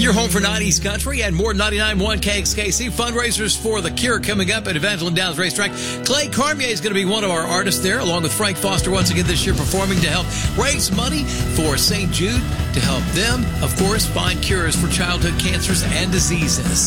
your home for 90s country and more 99.1 KXKC fundraisers for The Cure coming up at Evangeline Downs Racetrack. Clay Cormier is going to be one of our artists there, along with Frank Foster once again this year performing to help raise money for St. Jude to help them, of course, find cures for childhood cancers and diseases.